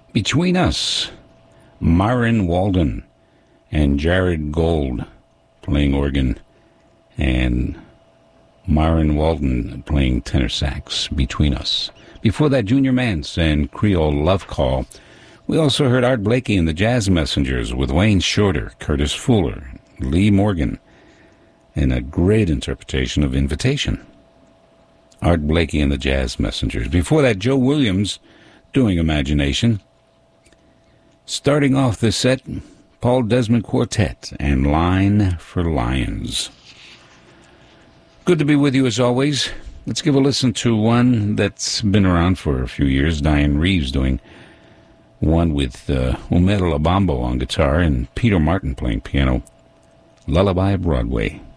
Between Us, Myron Walden and Jared Gold playing organ, and Myron Walden playing tenor sax. Between Us. Before that, Junior Mance and Creole Love Call. We also heard Art Blakey and the Jazz Messengers with Wayne Shorter, Curtis Fuller, Lee Morgan, and a great interpretation of Invitation. Art Blakey and the Jazz Messengers. Before that, Joe Williams doing Imagination. Starting off this set, Paul Desmond Quartet and Line for Lions. Good to be with you as always. Let's give a listen to one that's been around for a few years. Diane Reeves doing one with Umero Labambo on guitar and Peter Martin playing piano. Lullaby Broadway.